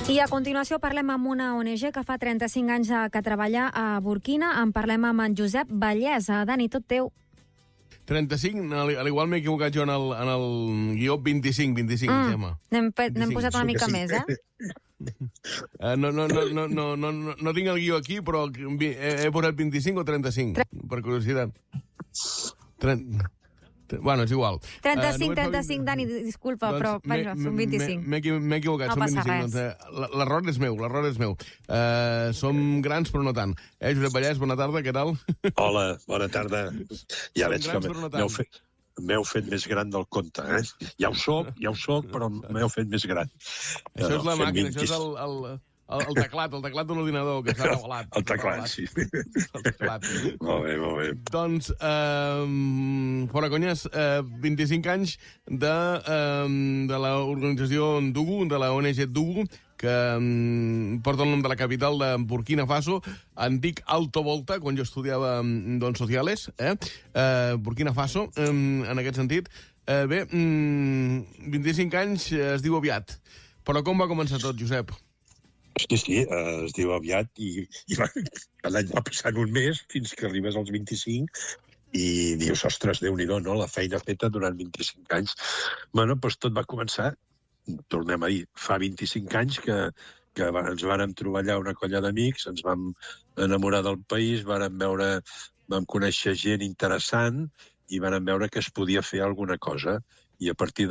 I a continuació parlem amb una ONG que fa 35 anys que treballa a Burkina. En parlem amb en Josep Vallès. Dani, tot teu. 35, a l'igual m'he equivocat jo en el guió, 25, Gemma. N'hem posat una mica més, eh? No tinc el guió aquí, però he posat 25 o 35, per curiositat. Bueno, és igual. 35, Dani, disculpa, però vaja, són 25. M'he equivocat, són 25. L'error és meu. Som grans, però no tant. Josep Vallès, bona tarda, què tal? Hola, bona tarda. Ja veig que m'heu fet més gran del compte, eh? Ja ho soc, però m'heu fet més gran. Això és la màquina, això és el teclat de l'ordinador, que s'ha revelat. El teclat, sí. El teclat. Molt bé. Doncs, fora conyes, 25 anys de l'organització Ndougou, de la ONG Ndougou, que porta el nom de la capital de Burkina Faso, antic Alto Volta, quan jo estudiava Sociales, Burkina Faso, en aquest sentit. Bé, 25 anys es diu aviat. Però com va començar tot, Josep? Sí, es diu aviat i l'any va passant un mes fins que arribes als 25 i dius, ostres, Déu-n'hi-do, no? La feina feta durant 25 anys. Bueno, doncs tot va començar, tornem a dir, fa 25 anys que ens vàrem trobar allà una colla d'amics, ens vam enamorar del país, vam conèixer gent interessant i vàrem veure que es podia fer alguna cosa. I a partir